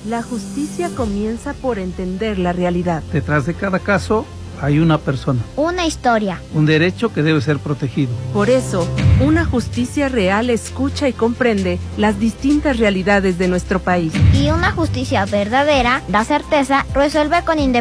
La justicia comienza por entender la realidad. Detrás de cada caso hay una persona, una historia, un derecho que debe ser protegido. Por eso, una justicia real escucha y comprende las distintas realidades de nuestro país. y una justicia verdadera da certeza, resuelve con independencia